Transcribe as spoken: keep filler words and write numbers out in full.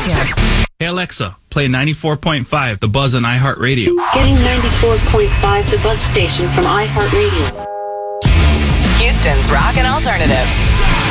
Yes. Hey Alexa, play ninety-four point five The Buzz on iHeartRadio. Getting ninety-four point five The Buzz station from iHeartRadio. Houston's Rock and Alternative.